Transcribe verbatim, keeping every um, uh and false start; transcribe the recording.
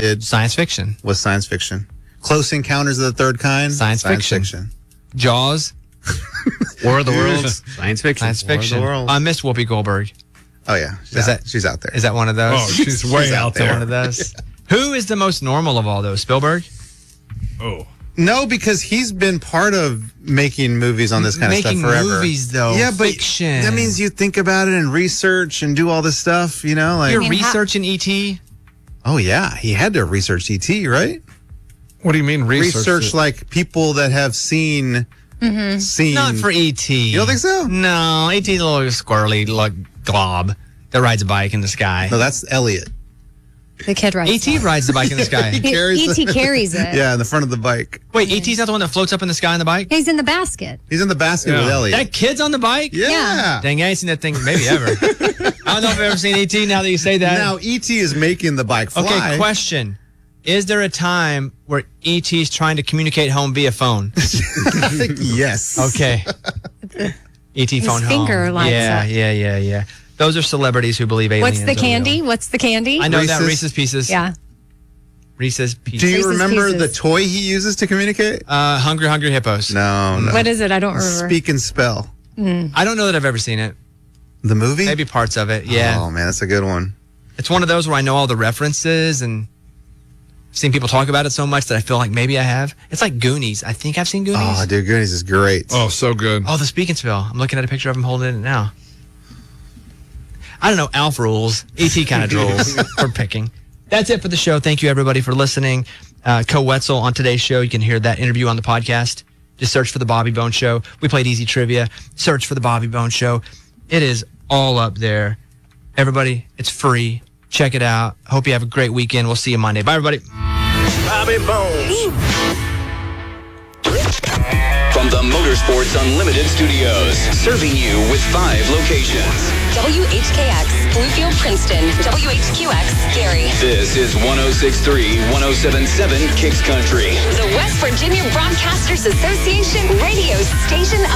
did Science fiction. was science fiction. Close Encounters of the Third Kind. Science fiction. Jaws. War of the Worlds. Science fiction. Science fiction. War of the Worlds. I missed Whoopi Goldberg. Oh, yeah. She's, Is out, that- she's out there. Is that one of those? Oh, she's way She's out out Is that there. one of those? Who is the most normal of all those? Spielberg? Oh. No, because he's been part of making movies on this kind of Making stuff forever. movies, though. Yeah, but Fiction. that means you think about it and research and do all this stuff, you know? Like, You're mean, how- researching E T? oh, yeah. He had to research E T, right? What do you mean research? Research, it? like people that have seen. seen Not for E T. You don't think so? No, E T's a little squirrely, like glob that rides a bike in the sky. No, that's Elliot. The kid rides E T that. rides the bike in the sky. He- carries E T the- carries it. Yeah, in the front of the bike. Wait, E T's not the one that floats up in the sky on the bike? He's in the basket. He's in the basket Yeah. with Elliot. That kid's on the bike? yeah. Yeah. Dang, I ain't seen that thing maybe ever. I don't know if I've ever seen E T now that you say that. Now E T is making the bike fly. Okay, question. Is there a time where E T's trying to communicate home via phone? Yes. Okay. E T His phone home. finger lights yeah, up. yeah, yeah, yeah. Those are celebrities who believe aliens What's the are candy? real. What's the candy? I know that Reese's? Reese's Pieces. Yeah. Reese's Pieces. Do you Reese's remember Pieces. the toy he uses to communicate? Uh, Hungry Hungry Hippos. No, no. What is it? I don't remember. Speak and Spell. I don't know that I've ever seen it. The movie? Maybe parts of it. Yeah. Oh, man, that's a good one. It's one of those where I know all the references and I've seen people talk about it so much that I feel like maybe I have. It's like Goonies. I think I've seen Goonies. Oh, dude, Goonies is great. Oh, so good. Oh, the Speak and Spell. I'm looking at a picture of him holding it now. I don't know. Alf rules. E T kind of drools. We're picking. That's it for the show. Thank you, everybody, for listening. Uh, Co Wetzel on today's show. You can hear that interview on the podcast. Just search for The Bobby Bone Show. We played Easy Trivia. Search for The Bobby Bone Show. It is all up there. Everybody, it's free. Check it out. Hope you have a great weekend. We'll see you Monday. Bye, everybody. Bobby Bones. From the Motorsports Unlimited Studios, serving you with five locations. W H K X, Bluefield, Princeton. W H Q X, Gary. This is one oh six point three, one oh seven point seven Kicks Country. The West Virginia Broadcasters Association radio station